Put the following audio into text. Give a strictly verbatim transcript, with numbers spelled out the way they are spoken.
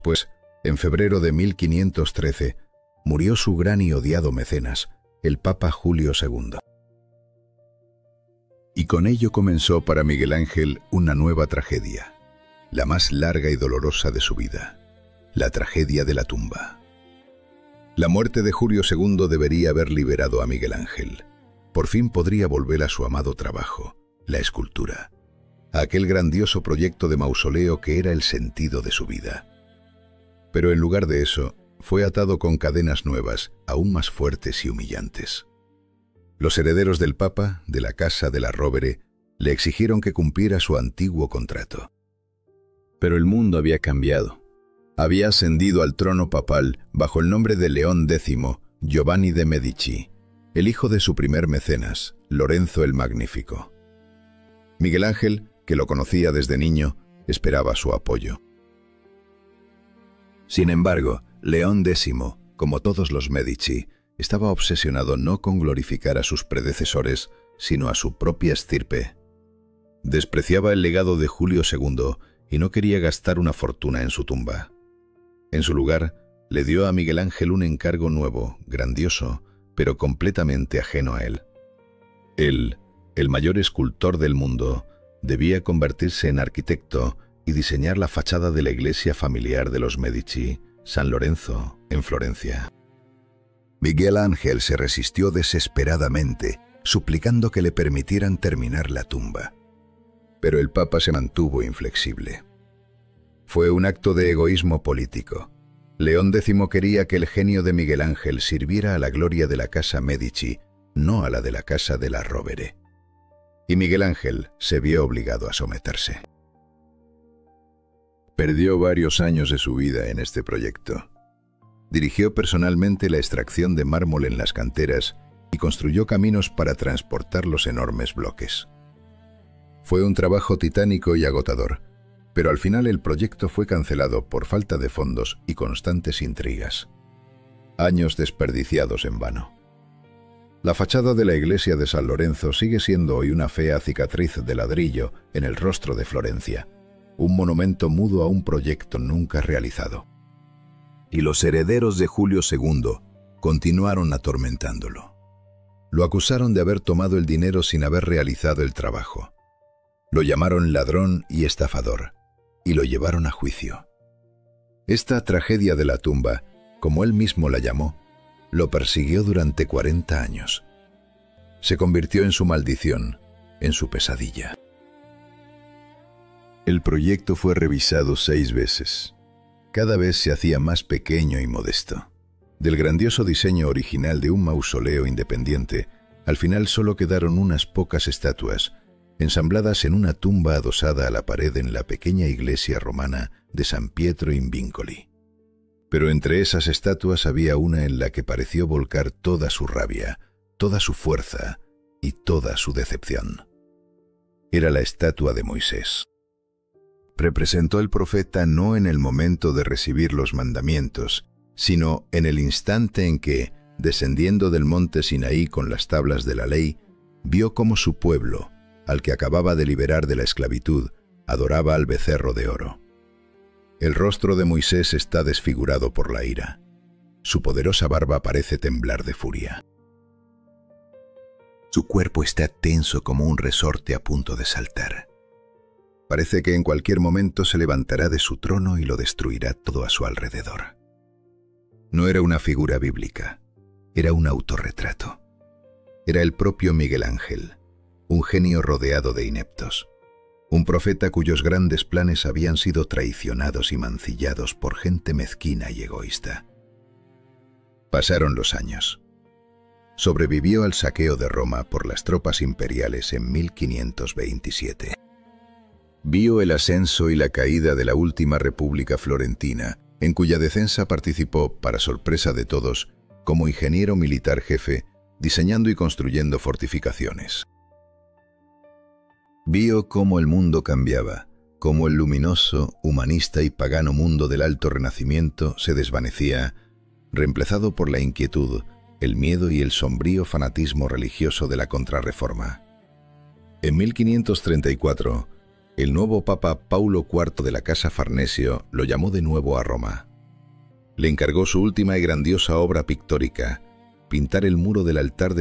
pues en febrero de mil quinientos trece murió su gran y odiado mecenas, el Papa Julio segundo. Y con ello comenzó para Miguel Ángel una nueva tragedia, la más larga y dolorosa de su vida, la tragedia de la tumba. La muerte de Julio segundo debería haber liberado a Miguel Ángel. Por fin podría volver a su amado trabajo, la escultura, a aquel grandioso proyecto de mausoleo que era el sentido de su vida. Pero en lugar de eso, fue atado con cadenas nuevas, aún más fuertes y humillantes. Los herederos del Papa, de la casa de la Rovere, le exigieron que cumpliera su antiguo contrato. Pero el mundo había cambiado. Había ascendido al trono papal bajo el nombre de León décimo, Giovanni de Medici, el hijo de su primer mecenas, Lorenzo el Magnífico. Miguel Ángel, que lo conocía desde niño, esperaba su apoyo. Sin embargo, León décimo, como todos los Medici, estaba obsesionado no con glorificar a sus predecesores, sino a su propia estirpe. Despreciaba el legado de Julio segundo y no quería gastar una fortuna en su tumba. En su lugar, le dio a Miguel Ángel un encargo nuevo, grandioso, pero completamente ajeno a él. Él, el mayor escultor del mundo, debía convertirse en arquitecto y diseñar la fachada de la iglesia familiar de los Medici, San Lorenzo, en Florencia. Miguel Ángel se resistió desesperadamente, suplicando que le permitieran terminar la tumba. Pero el Papa se mantuvo inflexible. Fue un acto de egoísmo político. León décimo quería que el genio de Miguel Ángel sirviera a la gloria de la casa Medici, no a la de la casa de la Rovere. Y Miguel Ángel se vio obligado a someterse. Perdió varios años de su vida en este proyecto. Dirigió personalmente la extracción de mármol en las canteras y construyó caminos para transportar los enormes bloques. Fue un trabajo titánico y agotador, pero al final el proyecto fue cancelado por falta de fondos y constantes intrigas. Años desperdiciados en vano. La fachada de la iglesia de San Lorenzo sigue siendo hoy una fea cicatriz de ladrillo en el rostro de Florencia, un monumento mudo a un proyecto nunca realizado. Y los herederos de Julio segundo continuaron atormentándolo. Lo acusaron de haber tomado el dinero sin haber realizado el trabajo. Lo llamaron ladrón y estafador, y lo llevaron a juicio. Esta tragedia de la tumba, como él mismo la llamó, lo persiguió durante cuarenta años. Se convirtió en su maldición, en su pesadilla. El proyecto fue revisado seis veces. Cada vez se hacía más pequeño y modesto. Del grandioso diseño original de un mausoleo independiente, al final solo quedaron unas pocas estatuas, ensambladas en una tumba adosada a la pared en la pequeña iglesia romana de San Pietro in Vincoli. Pero entre esas estatuas había una en la que pareció volcar toda su rabia, toda su fuerza y toda su decepción. Era la estatua de Moisés. Representó el profeta no en el momento de recibir los mandamientos, sino en el instante en que, descendiendo del monte Sinaí con las tablas de la ley, vio cómo su pueblo, al que acababa de liberar de la esclavitud, adoraba al becerro de oro. El rostro de Moisés está desfigurado por la ira. Su poderosa barba parece temblar de furia. Su cuerpo está tenso como un resorte a punto de saltar. Parece que en cualquier momento se levantará de su trono y lo destruirá todo a su alrededor. No era una figura bíblica, era un autorretrato. Era el propio Miguel Ángel, un genio rodeado de ineptos, un profeta cuyos grandes planes habían sido traicionados y mancillados por gente mezquina y egoísta. Pasaron los años. Sobrevivió al saqueo de Roma por las tropas imperiales en mil quinientos veintisiete. Vio el ascenso y la caída de la última república florentina, en cuya defensa participó, para sorpresa de todos, como ingeniero militar jefe, diseñando y construyendo fortificaciones. Vio cómo el mundo cambiaba, cómo el luminoso, humanista y pagano mundo del Alto Renacimiento se desvanecía, reemplazado por la inquietud, el miedo y el sombrío fanatismo religioso de la Contrarreforma. En mil quinientos treinta y cuatro, El nuevo Papa Paulo cuarto de la Casa Farnesio lo llamó de nuevo a Roma. Le encargó su última y grandiosa obra pictórica, pintar el muro del altar de